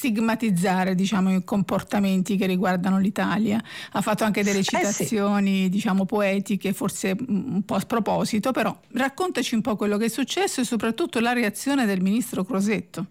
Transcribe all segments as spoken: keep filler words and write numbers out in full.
stigmatizzare, diciamo, i comportamenti che riguardano l'Italia. Ha fatto anche delle citazioni, eh sì. diciamo, poetiche, forse un po' a sproposito, però raccontaci un po' quello che è successo e soprattutto la reazione del ministro Crosetto.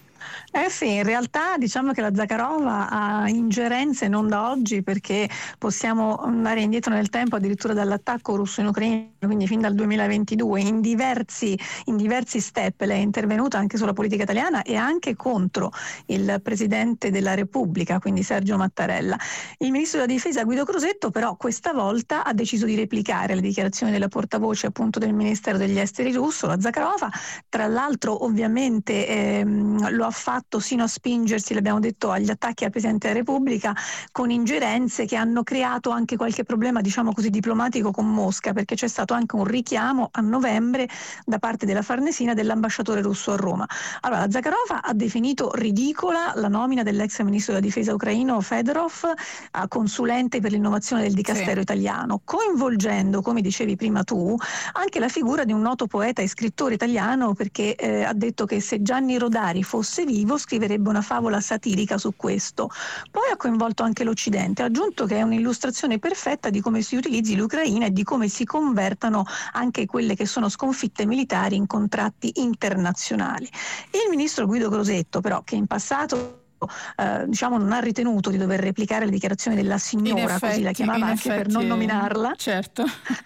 Eh sì, in realtà diciamo che la Zakharova ha ingerenze non da oggi, perché possiamo andare indietro nel tempo addirittura dall'attacco russo in Ucraina, quindi fin dal duemilaventidue, in diversi, in diversi step lei è intervenuta anche sulla politica italiana e anche contro il Presidente della Repubblica, quindi Sergio Mattarella. Il Ministro della Difesa Guido Crosetto però questa volta ha deciso di replicare le dichiarazioni della portavoce appunto del Ministero degli Esteri russo, la Zakharova. Tra l'altro ovviamente ehm, lo ha fatto sino a spingersi, l'abbiamo detto, agli attacchi al Presidente della Repubblica, con ingerenze che hanno creato anche qualche problema, diciamo così, diplomatico con Mosca, perché c'è stato anche un richiamo a novembre da parte della Farnesina dell'ambasciatore russo a Roma. Allora, la Zakharova ha definito ridicola la nomina dell'ex ministro della difesa ucraino Fedorov a consulente per l'innovazione del dicastero sì. italiano, coinvolgendo, come dicevi prima tu, anche la figura di un noto poeta e scrittore italiano, perché eh, ha detto che se Gianni Rodari fosse vivo scriverebbe una favola satirica su questo. Poi ha coinvolto anche l'Occidente, ha aggiunto che è un'illustrazione perfetta di come si utilizzi l'Ucraina e di come si convertano anche quelle che sono sconfitte militari in contratti internazionali. Il ministro Guido Crosetto, però, che in passato Uh, diciamo non ha ritenuto di dover replicare le dichiarazioni della signora, effetti, così la chiamava anche effetti, per non nominarla. Certo.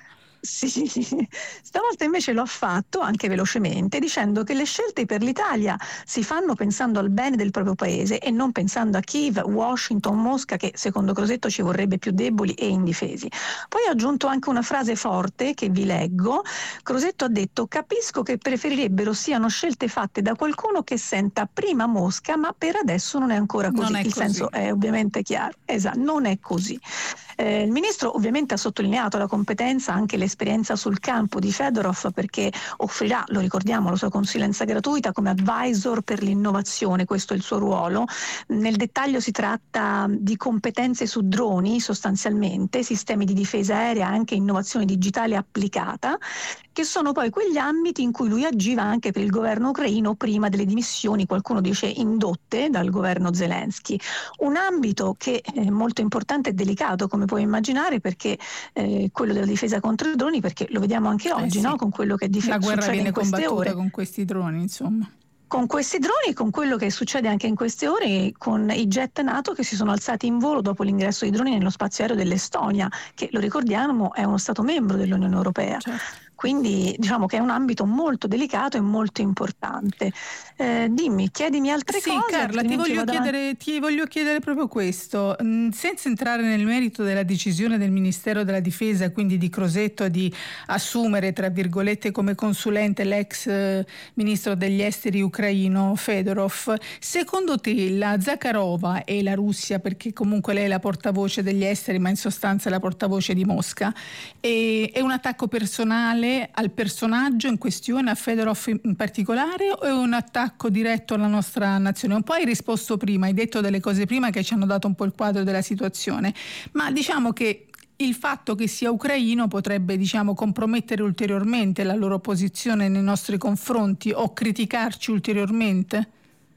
Sì, stavolta invece lo ha fatto anche velocemente, dicendo che le scelte per l'Italia si fanno pensando al bene del proprio paese e non pensando a Kiev, Washington, Mosca, che secondo Crosetto ci vorrebbe più deboli e indifesi. Poi ha aggiunto anche una frase forte che vi leggo. Crosetto ha detto: capisco che preferirebbero siano scelte fatte da qualcuno che senta prima Mosca, ma per adesso non è ancora così. Non è Il così. senso è ovviamente chiaro. Esatto, non è così. Eh, il ministro ovviamente ha sottolineato la competenza, anche l'esperienza sul campo di Fedorov, perché offrirà, lo ricordiamo, la sua consulenza gratuita come advisor per l'innovazione, questo è il suo ruolo. Nel dettaglio si tratta di competenze su droni sostanzialmente, sistemi di difesa aerea, anche innovazione digitale applicata, che sono poi quegli ambiti in cui lui agiva anche per il governo ucraino prima delle dimissioni, qualcuno dice indotte dal governo Zelensky. Un ambito che è molto importante e delicato, come puoi immaginare, perché eh, quello della difesa contro i droni, perché lo vediamo anche oggi, eh sì. no? Con quello che dif- la guerra succede viene in queste combattuta ore. con questi droni, insomma. Con questi droni, con quello che succede anche in queste ore con i jet NATO che si sono alzati in volo dopo l'ingresso di droni nello spazio aereo dell'Estonia, che lo ricordiamo è uno Stato membro dell'Unione Europea. Certo. Quindi diciamo che è un ambito molto delicato e molto importante. Eh, dimmi, chiedimi altre sì, cose. Sì, Carla, ti voglio, chiedere, ti voglio chiedere proprio questo. Mm, senza entrare nel merito della decisione del Ministero della Difesa, quindi di Crosetto, di assumere, tra virgolette, come consulente l'ex eh, ministro degli esteri ucraino Fedorov, secondo te la Zakharova e la Russia, perché comunque lei è la portavoce degli esteri, ma in sostanza è la portavoce di Mosca, è, è un attacco personale al personaggio in questione, a Fedorov in particolare, o è un attacco diretto alla nostra nazione? Un po' hai risposto prima, hai detto delle cose prima che ci hanno dato un po' il quadro della situazione, ma diciamo che il fatto che sia ucraino potrebbe, diciamo, compromettere ulteriormente la loro posizione nei nostri confronti o criticarci ulteriormente?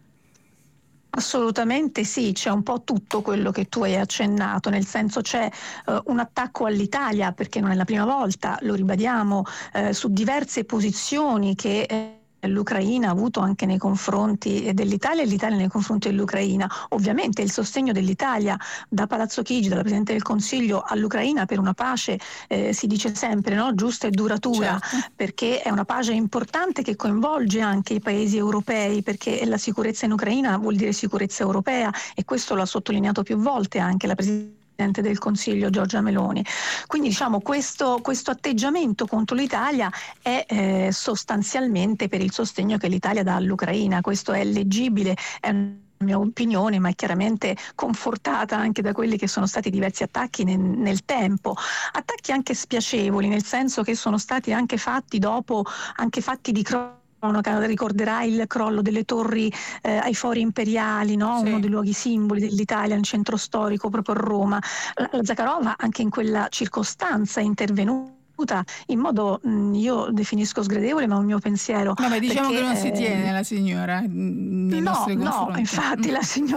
Assolutamente sì, c'è un po' tutto quello che tu hai accennato, nel senso c'è uh, un attacco all'Italia, perché non è la prima volta, lo ribadiamo, uh, su diverse posizioni che eh, l'Ucraina ha avuto anche nei confronti dell'Italia e l'Italia nei confronti dell'Ucraina. Ovviamente il sostegno dell'Italia da Palazzo Chigi, dalla Presidente del Consiglio, all'Ucraina per una pace, eh, si dice sempre, no? Giusta e duratura, certo. Perché è una pace importante che coinvolge anche i paesi europei, perché la sicurezza in Ucraina vuol dire sicurezza europea, e questo lo ha sottolineato più volte anche la Presidente del Consiglio Giorgia Meloni. Quindi diciamo questo, questo atteggiamento contro l'Italia è eh, sostanzialmente per il sostegno che l'Italia dà all'Ucraina. Questo è leggibile, è una mia opinione, ma è chiaramente confortata anche da quelli che sono stati diversi attacchi nel, nel tempo, attacchi anche spiacevoli, nel senso che sono stati anche fatti dopo, anche fatti di cronaca. Ricorderai il crollo delle torri eh, ai Fori Imperiali, no? Sì. Uno dei luoghi simboli dell'Italia, un centro storico proprio a Roma. La, la Zakharova anche in quella circostanza è intervenuta in modo, mh, io definisco sgradevole, ma un mio pensiero. Vabbè, diciamo perché, che non si eh, tiene la signora nei no, nostri confronti. No, infatti la signora